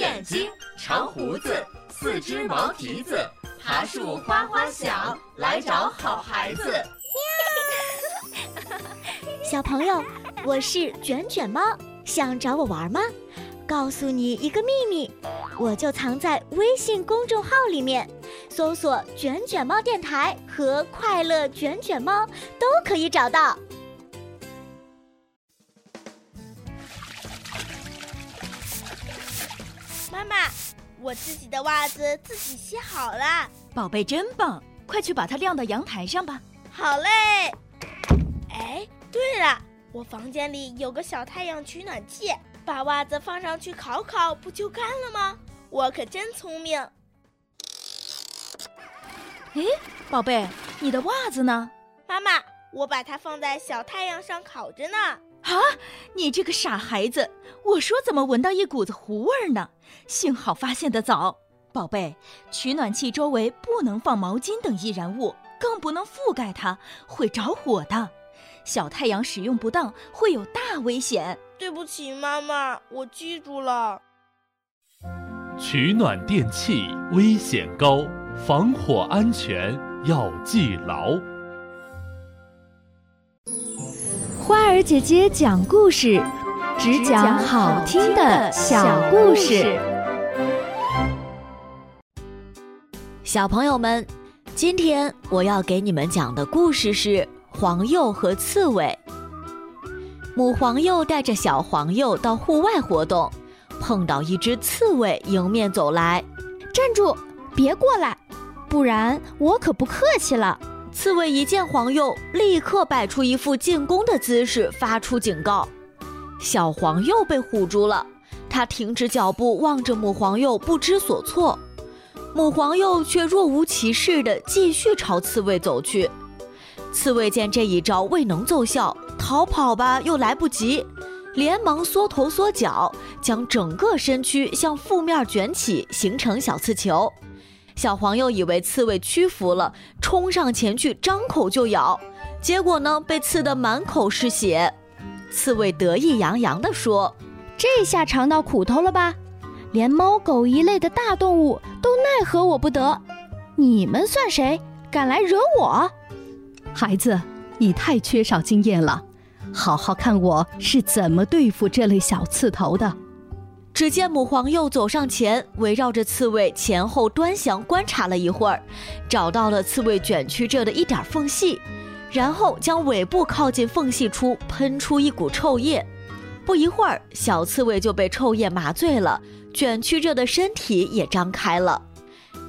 眼睛，长胡子，4只毛蹄子，爬树哗哗响，来找好孩子。 小朋友，我是卷卷猫，想找我玩吗？告诉你一个秘密，我就藏在微信公众号里面，搜索卷卷猫电台和快乐卷卷猫都可以找到。 妈妈，我自己的袜子自己洗好了。 宝贝真棒，快去把它晾到阳台上吧。 好嘞。哎，对了，我房间里有个小太阳取暖器，把袜子放上去烤烤，不就干了吗？我可真聪明。 诶，宝贝，你的袜子呢？ 妈妈，我把它放在小太阳上烤着呢。 啊，你这个傻孩子，我说怎么闻到一股子糊味呢？幸好发现得早。宝贝，取暖器周围不能放毛巾等易燃物，更不能覆盖它，会着火的。小太阳使用不当会有大危险。 对不起妈妈，我记住了。 取暖电器危险高，防火安全要记牢。 花儿姐姐讲故事，只讲好听的小故事。 小朋友们，今天我要给你们讲的故事是黄鼬和刺猬。母黄鼬带着小黄鼬到户外活动，碰到一只刺猬迎面走来。 站住，别过来，不然我可不客气了。 刺猬一见黄鼬，立刻摆出一副进攻的姿势，发出警告。小黄鼬被唬住了，他停止脚步，望着母黄鼬，不知所措。母黄鼬却若无其事地继续朝刺猬走去。刺猬见这一招未能奏效，逃跑吧又来不及，连忙缩头缩脚，将整个身躯向负面卷起，形成小刺球。小黄鼬以为刺猬屈服了，冲上前去张口就咬，结果呢，被刺得满口是血。刺猬得意洋洋地说： 这下尝到苦头了吧？连猫狗一类的大动物都奈何我不得，你们算谁？敢来惹我？ 孩子，你太缺少经验了，好好看我是怎么对付这类小刺头的。 只见母黄鼬走上前，围绕着刺猬前后端详观察了一会儿，找到了刺猬卷曲着的一点缝隙，然后将尾部靠近缝隙处喷出一股臭液。不一会儿，小刺猬就被臭液麻醉了，卷曲着的身体也张开了。